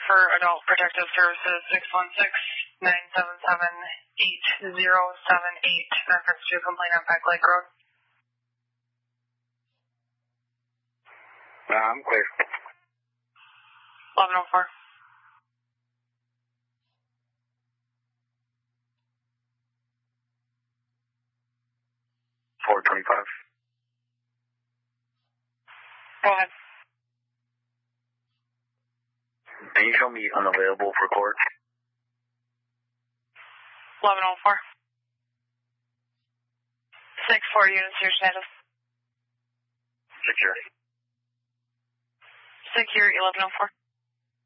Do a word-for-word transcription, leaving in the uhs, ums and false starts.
for Adult Protective Services, six one six, nine seven seven, eight zero seven eight, reference to a complaint on Pack Lake Road. Uh, I'm clear. eleven oh four. four twenty-five. Go ahead. Can you show me unavailable for court? eleven oh four. six four units, your status. Secure. Secure, eleven oh four.